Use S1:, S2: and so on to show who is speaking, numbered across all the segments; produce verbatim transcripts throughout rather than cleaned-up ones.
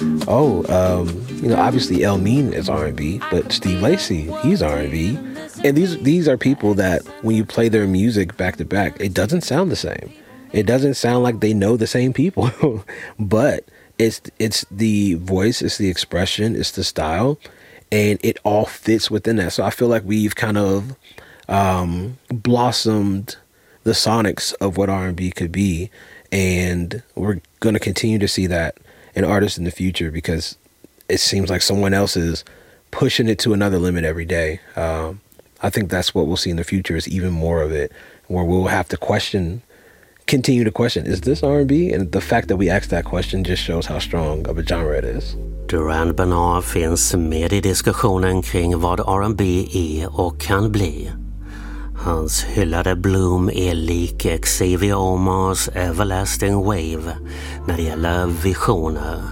S1: oh, um, you know, obviously El Mean is R and B, but Steve Lacy, he's R and B. And these these are people that when you play their music back to back, it doesn't sound the same. It doesn't sound like they know the same people, but it's it's the voice, it's the expression, it's the style, and it all fits within that. So I feel like we've kind of um, blossomed the sonics of what R and B could be, and we're going to continue to see that in artists in the future because it seems like someone else is pushing it to another limit every day. Um, I think that's what we'll see in the future is even more of it, where we'll have to question, continue to question, is this R and B? And the fact that we ask that question just shows how strong of a genre it is.
S2: Durand Bernarr finns med i diskussionen kring vad R and B är och kan bli. Hans hyllade Bloom är lik Xavier Omars Everlasting Wave när det gäller visioner.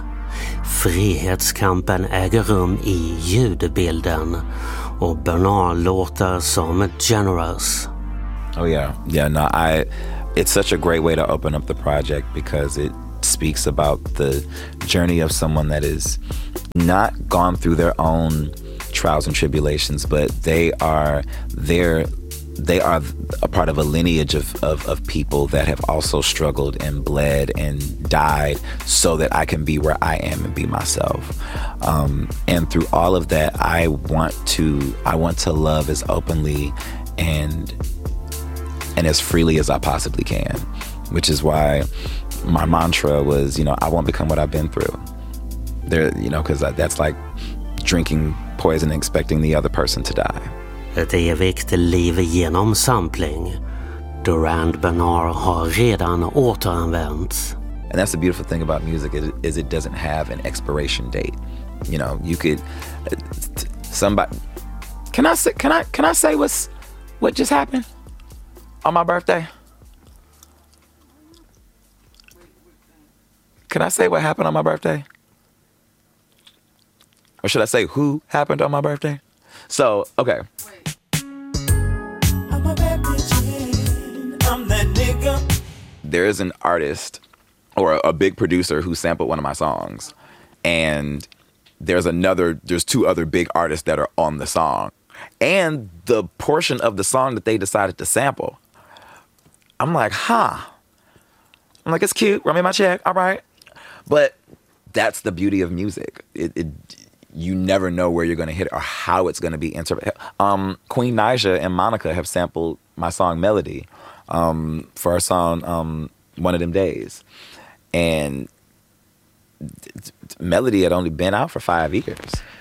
S2: Frihetskampen äger rum i ljudbilden och Bernarr låter som generous.
S3: Oh yeah, yeah. No, I. It's such a great way to open up the project because it speaks about the journey of someone that is not gone through their own trials and tribulations, but they are there. They are a part of a lineage of, of, of people that have also struggled and bled and died so that I can be where I am and be myself. Um, and through all of that, I want to I want to love as openly and and as freely as I possibly can, which is why my mantra was, you know, I won't become what I've been through. There, you know, because that's like drinking poison and expecting the other person to die.
S2: Ett evigt liv genom sampling. Durand Bernarr har redan återanvänts.
S3: And that's the beautiful thing about music is, is it doesn't have an expiration date. You know, you could somebody. Can I say? Can I? Can I say what's what just happened on my birthday? Can I say what happened on my birthday? Or should I say who happened on my birthday? So, okay. I'm a bad bitch, I'm that nigga. There is an artist or a, a big producer who sampled one of my songs. And there's another, there's two other big artists that are on the song. And the portion of the song that they decided to sample, I'm like, huh. I'm like, it's cute. Run me my check. All right. But that's the beauty of music. It, it you never know where you're going to hit it or how it's going to be interpreted. Um, Queen Naija and Monica have sampled my song Melody um, for our song um, One of Them Days. And Melody had only been out for five years.